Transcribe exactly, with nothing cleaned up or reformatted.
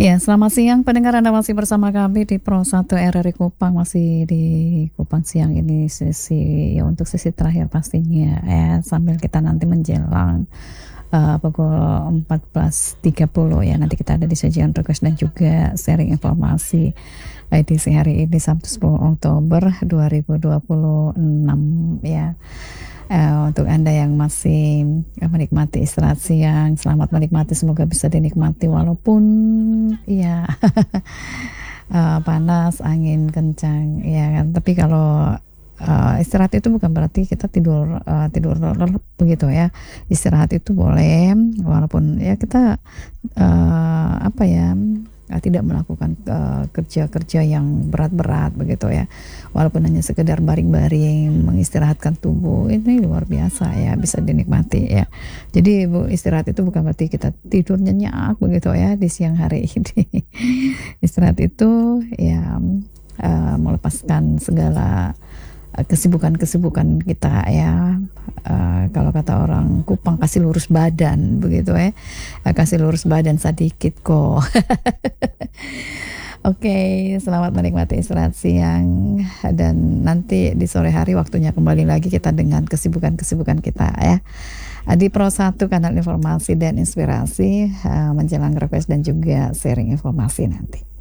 Ya, selamat siang pendengar, Anda masih bersama kami di Pro satu R R I Kupang, masih di Kupang siang ini sesi ya untuk sesi terakhir pastinya ya, sambil kita nanti menjelang uh, pukul empat belas tiga puluh ya, nanti kita ada di sajian request dan juga sharing informasi edisi hari ini Sabtu sepuluh Oktober dua ribu dua puluh enam ya. Uh, untuk Anda yang masih menikmati istirahat siang, selamat menikmati, semoga bisa dinikmati walaupun ya uh, panas, angin kencang ya kan. Tapi kalau uh, istirahat itu bukan berarti kita tidur uh, tidur lelap begitu ya. Istirahat itu boleh walaupun ya kita uh, apa ya uh, tidak melakukan uh, kerja-kerja yang berat-berat begitu ya, walaupun hanya sekedar baring-baring mengistirahatkan tubuh, ini luar biasa ya, bisa dinikmati ya. Jadi bu, istirahat itu bukan berarti kita tidur nyenyak begitu ya di siang hari ini. Istirahat itu ya uh, melepaskan segala kesibukan-kesibukan kita ya, uh, kalau kata orang Kupang kasih lurus badan begitu ya, uh, kasih lurus badan sedikit kok. Oke, selamat menikmati istirahat siang dan nanti di sore hari waktunya kembali lagi kita dengan kesibukan-kesibukan kita ya. Di Pro satu, kanal informasi dan inspirasi uh, menjelang request dan juga sharing informasi nanti.